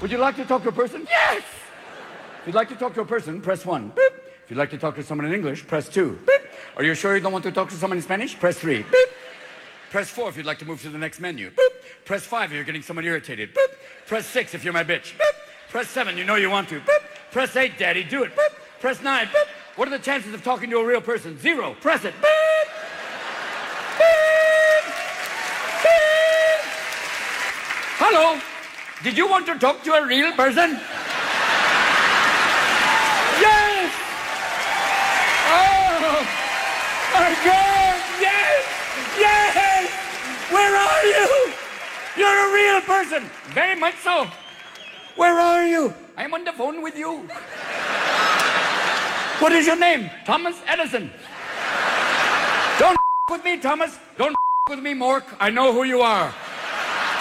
Would you like to talk to a person? Yes! If you'd like to talk to a person, press 1. Beep. If you'd like to talk to someone in English, press 2. Beep. Are you sure you don't want to talk to someone in Spanish? Press 3. Beep. Press 4 if you'd like to move to the next menu. Beep. Press 5 if you're getting someone irritated. Beep. Press 6 if you're my bitch. Beep. Press 7, you know you want to. Beep. Press 8, daddy, do it. Beep. Press 9. Beep. What are the chances of talking to a real person? 0. Press it. Beep. Beep. Beep. Hello? Did you want to talk to a real person? Yes! Oh! My God! Yes! Yes! Where are you? You're a real person! Very much so. Where are you? I'm on the phone with you. What is your name? Thomas Edison. Don't with me, Thomas. Don't with me, Mork. I know who you are.